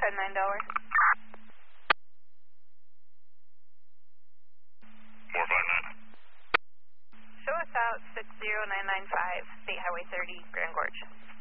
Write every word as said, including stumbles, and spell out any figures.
five nine Delaware. four five nine. Show us out six zero nine nine five, State Highway thirty, Grand Gorge.